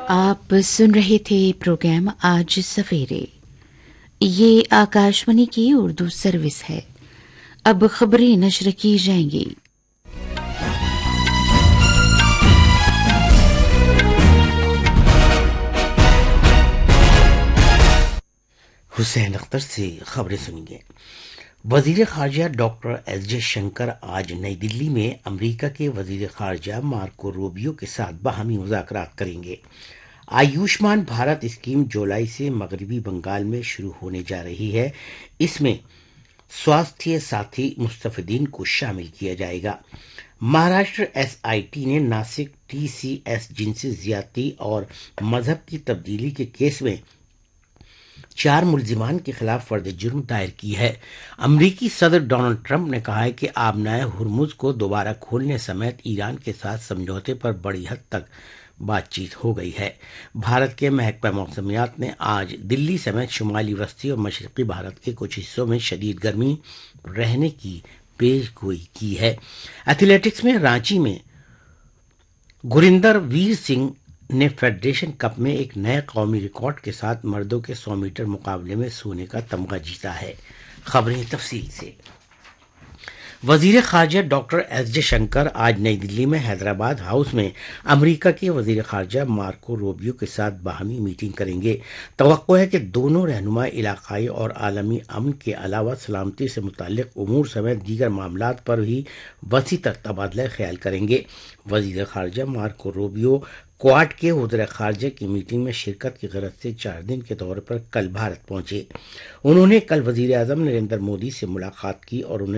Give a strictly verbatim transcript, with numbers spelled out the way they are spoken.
آپ سن رہے تھے پروگرام آج سویرے. یہ آکاشوانی کی اردو سروس ہے. اب خبریں نشر کی جائیں گی. حسین اختر سے خبریں سنیں گے. وزیر خارجہ ڈاکٹر ایس جے شنکر آج نئی دلی میں امریکہ کے وزیر خارجہ مارکو روبیو کے ساتھ باہمی مذاکرات کریں گے. آیوشمان بھارت اسکیم جولائی سے مغربی بنگال میں شروع ہونے جا رہی ہے. اس میں سواستھیہ ساتھی مستفیدین کو شامل کیا جائے گا. مہاراشٹر ایس آئی ٹی نے ناسک ٹی سی ایس جنسی زیادتی اور مذہب کی تبدیلی کے کیس میں چار ملزمان کے خلاف فرد جرم دائر کی ہے. امریکی صدر ڈونلڈ ٹرمپ نے کہا ہے کہ آبنائے ہرمز کو دوبارہ کھولنے سمیت ایران کے ساتھ سمجھوتے پر بڑی حد تک بات چیت ہو گئی ہے. بھارت کے محکمہ موسمیات نے آج دلی سمیت شمالی وسطی اور مشرقی بھارت کے کچھ حصوں میں شدید گرمی رہنے کی پیش گوئی کی ہے. ایتھلیٹکس میں رانچی میں گریندر ویر سنگھ نے فیڈریشن کپ میں ایک نئے قومی ریکارڈ کے ساتھ مردوں کے سو میٹر مقابلے میں سونے کا تمغہ جیتا ہے. خبریں تفصیل سے. وزیر خارجہ ڈاکٹر ایس جے شنکر آج نئی دلی میں حیدرآباد ہاؤس میں امریکہ کے وزیر خارجہ مارکو روبیو کے ساتھ باہمی میٹنگ کریں گے. توقع ہے کہ دونوں رہنما علاقائی اور عالمی امن کے علاوہ سلامتی سے متعلق امور سمیت دیگر معاملات پر بھی وسیع تر تبادلہ خیال کریں گے. وزیر خارجہ مارکو روبیو کوارڈ کے وزراء خارجہ کی میٹنگ میں شرکت کی غرض سے چار دن کے دور پر کل بھارت پہنچے. انہوں نے کل وزیر اعظم نریندر مودی سے ملاقات کی اور انہیں